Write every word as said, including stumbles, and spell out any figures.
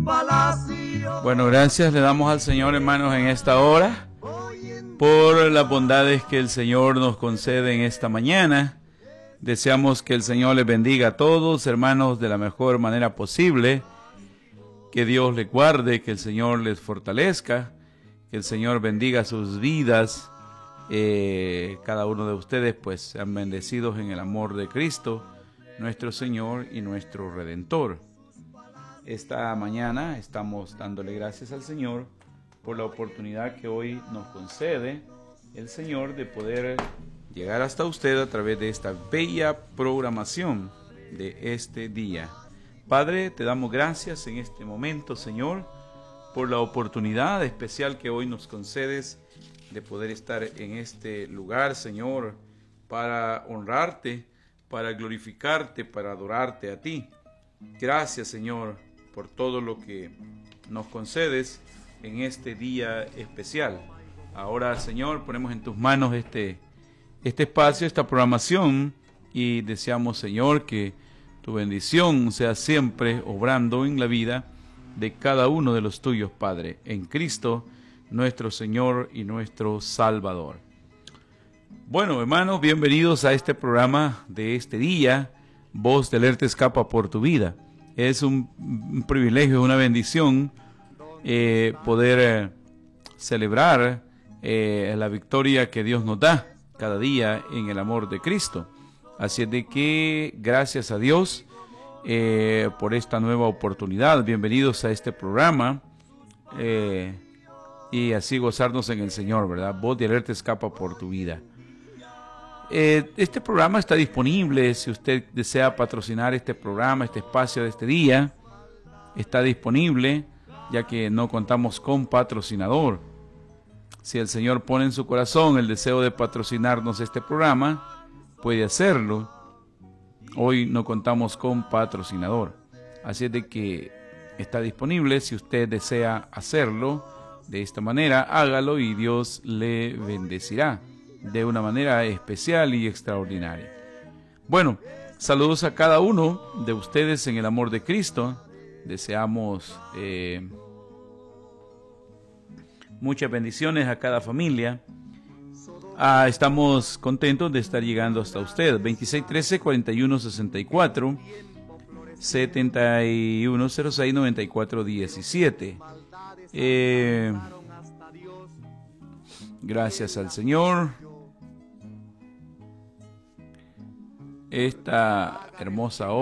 palacio. Bueno, gracias le damos al Señor, hermanos, en esta hora, por las bondades que el Señor nos concede en esta mañana. Deseamos que el Señor les bendiga a todos, hermanos, de la mejor manera posible. Que Dios les guarde, que el Señor les fortalezca, que el Señor bendiga sus vidas. Eh, cada uno de ustedes pues sean bendecidos en el amor de Cristo, nuestro Señor y nuestro Redentor. Esta mañana estamos dándole gracias al Señor por la oportunidad que hoy nos concede el Señor de poder llegar hasta usted a través de esta bella programación de este día. Padre, te damos gracias en este momento, Señor, por la oportunidad especial que hoy nos concedes de poder estar en este lugar, Señor, para honrarte, para glorificarte, para adorarte a ti. Gracias, Señor, por todo lo que nos concedes en este día especial. Ahora, Señor, ponemos en tus manos este, este espacio, esta programación, y deseamos, Señor, que tu bendición sea siempre obrando en la vida de cada uno de los tuyos, Padre, en Cristo, nuestro Señor y nuestro Salvador. Bueno, hermanos, bienvenidos a este programa de este día, Voz de Alerta Escapa por tu Vida. Es un, un privilegio, una bendición eh, poder eh, celebrar eh, la victoria que Dios nos da cada día en el amor de Cristo. Así es de que gracias a Dios eh, por esta nueva oportunidad. Bienvenidos a este programa. Eh, y así gozarnos en el Señor, ¿verdad? Voz de Alerta Escapa por tu Vida. Eh, este programa está disponible, si usted desea patrocinar este programa, este espacio de este día, está disponible, ya que no contamos con patrocinador. Si el Señor pone en su corazón el deseo de patrocinarnos este programa, puede hacerlo. Hoy no contamos con patrocinador, así es de que está disponible. Si usted desea hacerlo de esta manera, hágalo y Dios le bendecirá de una manera especial y extraordinaria. Bueno, saludos a cada uno de ustedes en el amor de Cristo. Deseamos eh, muchas bendiciones a cada familia. Ah, estamos contentos de estar llegando hasta usted. veintiséis trece cuarenta y uno sesenta y cuatro, setenta y uno cero seis noventa y cuatro diecisiete. Eh, gracias al Señor. Esta hermosa obra